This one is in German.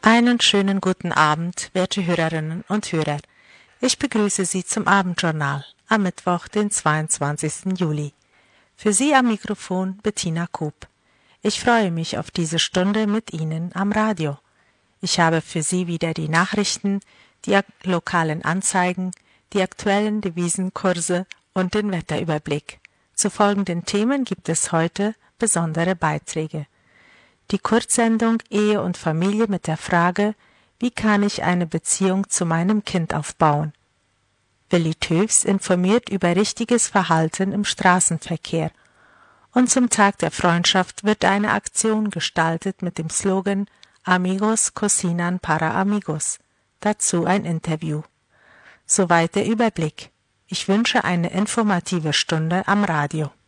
Einen schönen guten Abend, werte Hörerinnen und Hörer. Ich begrüße Sie zum Abendjournal am Mittwoch, den 22. Juli. Für Sie am Mikrofon Bettina Koop. Ich freue mich auf diese Stunde mit Ihnen am Radio. Ich habe für Sie wieder die Nachrichten, die lokalen Anzeigen, die aktuellen Devisenkurse und den Wetterüberblick. Zu folgenden Themen gibt es heute besondere Beiträge. Die Kurzsendung Ehe und Familie mit der Frage, wie kann ich eine Beziehung zu meinem Kind aufbauen? Willi Töfs informiert über richtiges Verhalten im Straßenverkehr. Und zum Tag der Freundschaft wird eine Aktion gestaltet mit dem Slogan Amigos cocinan para amigos. Dazu ein Interview. Soweit der Überblick. Ich wünsche eine informative Stunde am Radio.